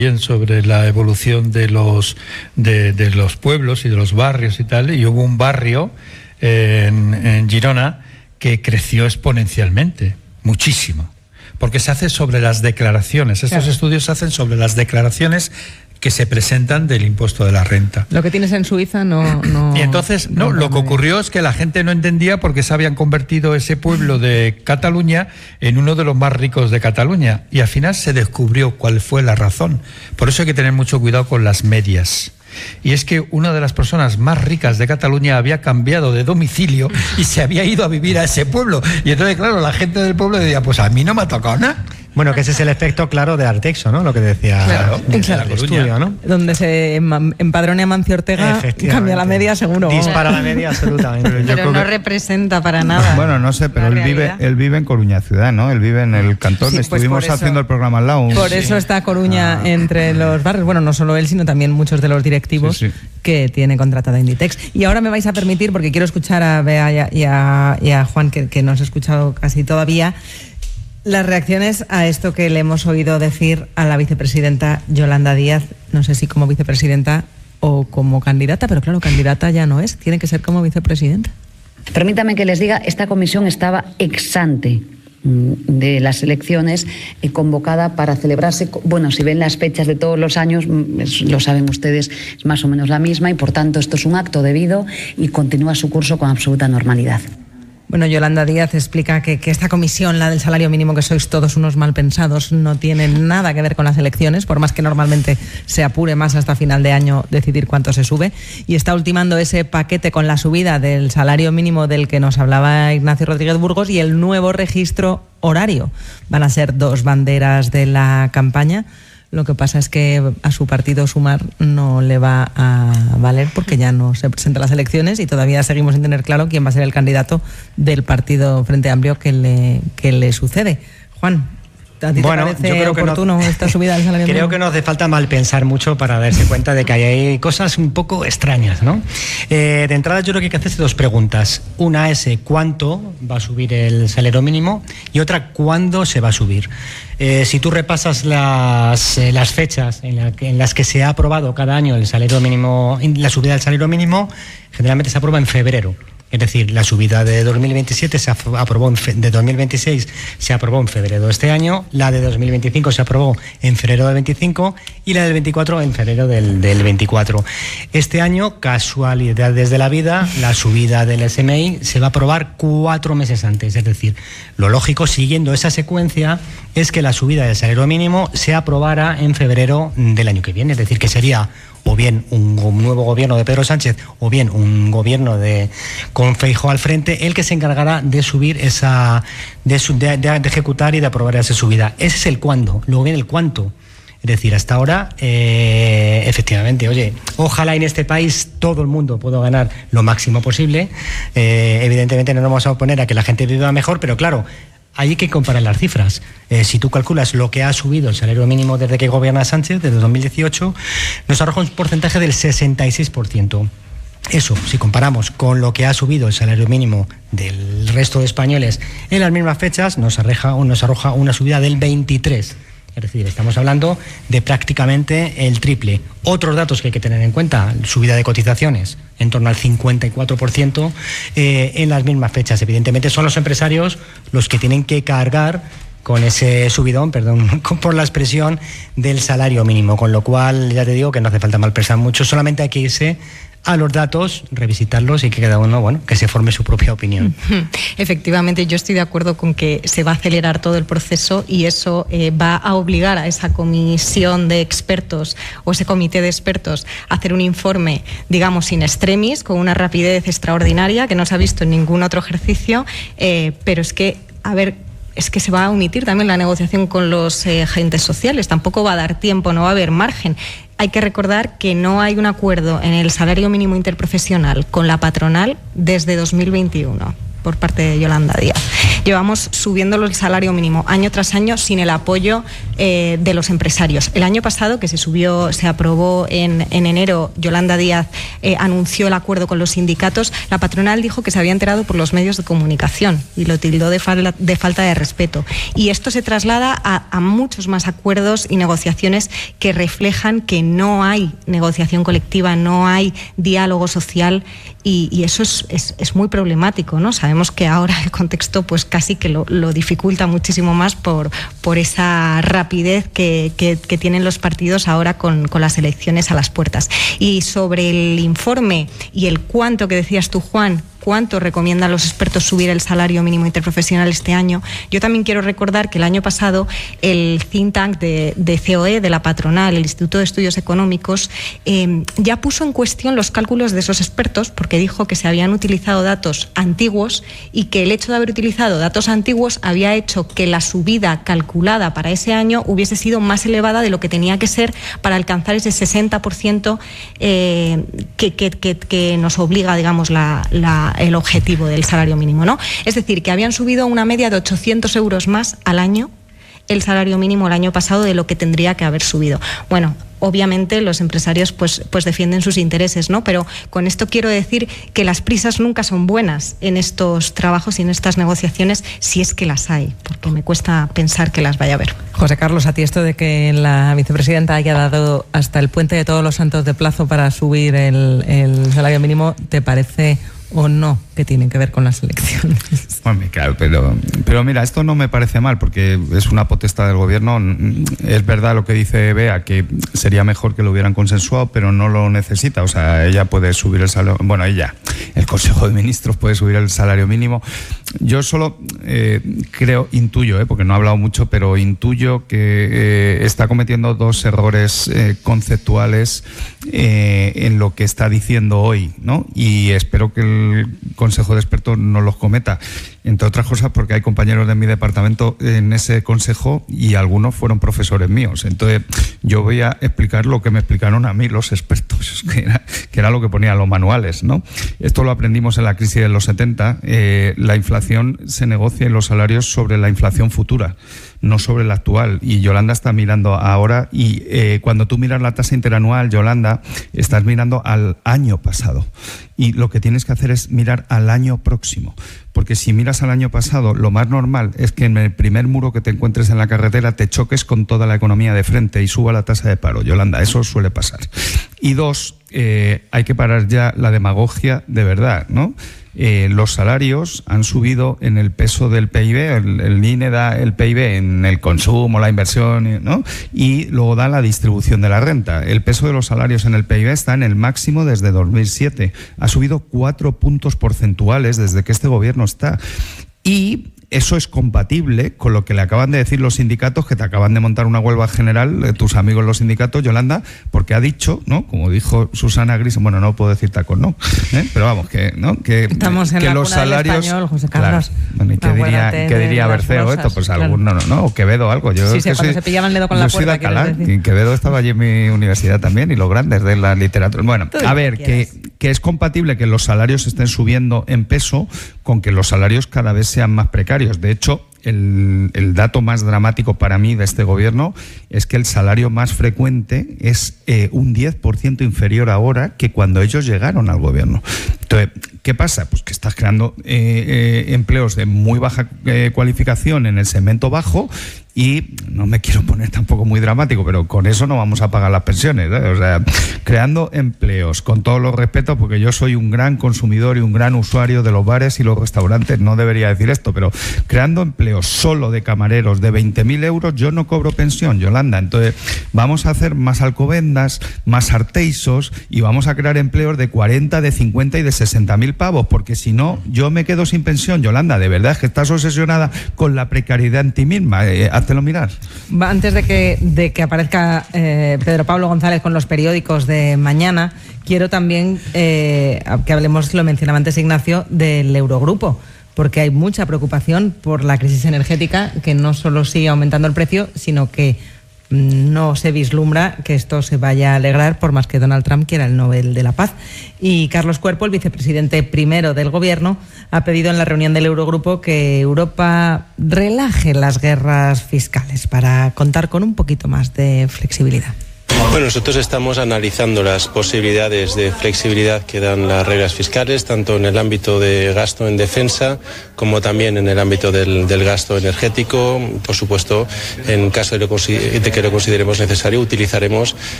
sobre la evolución de los pueblos y de los barrios y tal, y hubo un barrio en Girona que creció exponencialmente, muchísimo, porque se hace sobre las declaraciones. Estos estudios se hacen sobre las declaraciones que se presentan del impuesto de la renta. Lo que tienes en Suiza no y entonces, lo que ocurrió es que la gente no entendía por qué se habían convertido ese pueblo de Cataluña en uno de los más ricos de Cataluña. Y al final se descubrió cuál fue la razón. Por eso hay que tener mucho cuidado con las medias. Y es que una de las personas más ricas de Cataluña había cambiado de domicilio y se había ido a vivir a ese pueblo. Y entonces, claro, la gente del pueblo decía, pues a mí no me ha tocado nada. Bueno, que ese es el efecto claro de Artexo, ¿no? Lo que decía el estudio, ¿no? Donde se empadrone a Mancio Ortega, cambia la media seguro. Dispara la media absolutamente. Pero no representa para nada. Bueno, no sé, pero él vive en Coruña ciudad, ¿no? Él vive en el cantón. Sí, estuvimos haciendo el programa al lado. Por eso está Coruña entre los barrios. Bueno, no solo él, sino también muchos de los directivos que tiene contratada Inditex. Y ahora me vais a permitir, porque quiero escuchar a Bea y a Juan, que no os he escuchado casi todavía, las reacciones a esto que le hemos oído decir a la vicepresidenta Yolanda Díaz, no sé si como vicepresidenta o como candidata, pero claro, candidata ya no es, tiene que ser como vicepresidenta. Permítame que les diga, esta comisión estaba ex ante de las elecciones convocada para celebrarse, bueno, si ven las fechas de todos los años, lo saben ustedes, es más o menos la misma y por tanto esto es un acto debido y continúa su curso con absoluta normalidad. Bueno, Yolanda Díaz explica que esta comisión, la del salario mínimo, que sois todos unos malpensados, no tiene nada que ver con las elecciones, por más que normalmente se apure más hasta final de año decidir cuánto se sube, y está ultimando ese paquete con la subida del salario mínimo del que nos hablaba Ignacio Rodríguez Burgos y el nuevo registro horario. Van a ser 2 banderas de la campaña. Lo que pasa es que a su partido Sumar no le va a valer porque ya no se presenta a las elecciones y todavía seguimos sin tener claro quién va a ser el candidato del partido Frente Amplio que le sucede. Juan, ¿a ti te parece oportuno esta subida del salario mínimo? Creo que no hace falta mal pensar mucho para darse cuenta de que hay cosas un poco extrañas, ¿no? De entrada yo creo que hay que hacerse 2 preguntas. Una es cuánto va a subir el salario mínimo y otra cuándo se va a subir. Si tú repasas las fechas en las que se ha aprobado cada año el salario mínimo, la subida del salario mínimo, generalmente se aprueba en febrero. Es decir, la subida de 2027 se aprobó de 2026 se aprobó en febrero de este año, la de 2025 se aprobó en febrero del 25 y la del 24 en febrero del 24. Este año, casualidades de la vida, la subida del SMI se va a aprobar 4 meses antes. Es decir, lo lógico, siguiendo esa secuencia, es que la subida del salario mínimo se aprobara en febrero del año que viene. Es decir, que sería o bien un nuevo gobierno de Pedro Sánchez o bien un gobierno con Feijóo al frente el que se encargará de subir de ejecutar y de aprobar esa subida. Ese es el cuándo. Luego viene el cuánto. Es decir, hasta ahora, efectivamente, oye, ojalá en este país todo el mundo pueda ganar lo máximo posible. Evidentemente no nos vamos a oponer a que la gente viva mejor, pero claro, hay que comparar las cifras. Si tú calculas lo que ha subido el salario mínimo desde que gobierna Sánchez, desde 2018, nos arroja un porcentaje del 66%. Eso, si comparamos con lo que ha subido el salario mínimo del resto de españoles en las mismas fechas, nos arroja una subida del 23%. Es decir, estamos hablando de prácticamente el triple. Otros datos que hay que tener en cuenta, subida de cotizaciones en torno al 54% en las mismas fechas. Evidentemente son los empresarios los que tienen que cargar con ese subidón, perdón por la expresión, del salario mínimo. Con lo cual, ya te digo que no hace falta mal pensar mucho, solamente hay que irse a los datos, revisitarlos y que cada uno, bueno, que se forme su propia opinión. Efectivamente, yo estoy de acuerdo con que se va a acelerar todo el proceso y eso va a obligar a esa comisión de expertos o ese comité de expertos a hacer un informe, digamos, in extremis, con una rapidez extraordinaria que no se ha visto en ningún otro ejercicio, pero es que, es que se va a omitir también la negociación con los agentes sociales, tampoco va a dar tiempo, no va a haber margen. Hay que recordar que no hay un acuerdo en el salario mínimo interprofesional con la patronal desde 2021. por parte de Yolanda Díaz. Llevamos subiéndolo el salario mínimo año tras año sin el apoyo de los empresarios. El año pasado, que se aprobó en enero, Yolanda Díaz anunció el acuerdo con los sindicatos. La patronal dijo que se había enterado por los medios de comunicación y lo tildó de falta de respeto. Y esto se traslada a muchos más acuerdos y negociaciones que reflejan que no hay negociación colectiva, no hay diálogo social, y eso es muy problemático, ¿no? Sabemos que ahora el contexto pues casi que lo dificulta muchísimo más por esa rapidez que tienen los partidos ahora con las elecciones a las puertas. Y sobre el informe y el cuánto que decías tú, Juan, cuánto recomiendan los expertos subir el salario mínimo interprofesional este año, yo también quiero recordar que el año pasado el think tank de COE, de la patronal, el Instituto de Estudios Económicos, ya puso en cuestión los cálculos de esos expertos, porque dijo que se habían utilizado datos antiguos y que el hecho de haber utilizado datos antiguos había hecho que la subida calculada para ese año hubiese sido más elevada de lo que tenía que ser para alcanzar ese 60% que nos obliga, digamos, el objetivo del salario mínimo, ¿no? Es decir, que habían subido una media de 800 euros más al año el salario mínimo el año pasado de lo que tendría que haber subido. Bueno, obviamente los empresarios pues defienden sus intereses, ¿no? Pero con esto quiero decir que las prisas nunca son buenas en estos trabajos y en estas negociaciones, si es que las hay, porque me cuesta pensar que las vaya a haber. José Carlos, a ti esto de que la vicepresidenta haya dado hasta el puente de Todos los Santos de plazo para subir el salario mínimo, ¿te parece o no que tienen que ver con las elecciones? Bueno, claro, pero mira, esto no me parece mal porque es una potestad del gobierno. Es verdad lo que dice Bea, que sería mejor que lo hubieran consensuado, pero no lo necesita. O sea, ella puede subir el salario, bueno, el Consejo de Ministros puede subir el salario mínimo. Yo solo intuyo, porque no he hablado mucho, pero intuyo que está cometiendo dos errores conceptuales en lo que está diciendo hoy, ¿no? Y espero que el Consejo de Expertos no los cometa, entre otras cosas porque hay compañeros de mi departamento en ese consejo y algunos fueron profesores míos. Entonces yo voy a explicar lo que me explicaron a mí los expertos, que era lo que ponían los manuales, ¿no? Esto lo aprendimos en la crisis de los 70. La inflación se negocia en los salarios sobre la inflación futura, no sobre la actual. Y Yolanda está mirando ahora y cuando tú miras la tasa interanual, Yolanda, estás mirando al año pasado. Y lo que tienes que hacer es mirar al año próximo. Porque si miras al año pasado, lo más normal es que en el primer muro que te encuentres en la carretera te choques con toda la economía de frente y suba la tasa de paro. Yolanda, eso suele pasar. Y dos, hay que parar ya la demagogia de verdad, ¿no? Los salarios han subido en el peso del PIB, el INE da el PIB en el consumo, la inversión, ¿no? Y luego da la distribución de la renta. El peso de los salarios en el PIB está en el máximo desde 2007. Ha subido 4 puntos porcentuales desde que este gobierno está. Y eso es compatible con lo que le acaban de decir los sindicatos, que te acaban de montar una huelga general, tus amigos los sindicatos, Yolanda, porque ha dicho, ¿no? Como dijo Susana Gris, bueno, no puedo decir tacos, ¿no? Pero vamos, que estamos en que la los cuna salarios, del español, José Carlos. Claro, bueno, ¿y qué diría Berceo esto? Pues claro. Alguno, ¿no? O Quevedo, algo. Yo sí, cuando se pillaban el dedo con la puerta. Yo soy de Alcalá, y Quevedo estaba allí en mi universidad también, y los grandes de la literatura. Bueno, a ver, que es compatible que los salarios estén subiendo en peso con que los salarios cada vez sean más precarios. De hecho, el dato más dramático para mí de este gobierno es que el salario más frecuente es un 10% inferior ahora que cuando ellos llegaron al gobierno. Entonces, ¿qué pasa? Pues que estás creando empleos de muy baja cualificación en el segmento bajo y no me quiero poner tampoco muy dramático, pero con eso no vamos a pagar las pensiones, ¿eh? O sea, creando empleos, con todos los respetos, porque yo soy un gran consumidor y un gran usuario de los bares y los restaurantes, no debería decir esto, pero creando empleos solo de camareros de 20.000 euros, yo no cobro pensión, Yolanda. Entonces, vamos a hacer más alcobendas, más arteisos y vamos a crear empleos de 40, de 50 y de 60.000 pavos, porque si no, yo me quedo sin pensión. Yolanda, de verdad es que estás obsesionada con la precariedad en ti misma. Háztelo mirar. Antes de que aparezca Pedro Pablo González con los periódicos de mañana, quiero también que hablemos, lo mencionaba antes Ignacio, del Eurogrupo, porque hay mucha preocupación por la crisis energética, que no solo sigue aumentando el precio, sino que no se vislumbra que esto se vaya a alegrar, por más que Donald Trump quiera el Nobel de la Paz. Y Carlos Cuerpo, el vicepresidente primero del Gobierno, ha pedido en la reunión del Eurogrupo que Europa relaje las guerras fiscales para contar con un poquito más de flexibilidad. Bueno, nosotros estamos analizando las posibilidades de flexibilidad que dan las reglas fiscales, tanto en el ámbito de gasto en defensa como también en el ámbito del gasto energético. Por supuesto, en caso de que lo consideremos necesario, utilizaremos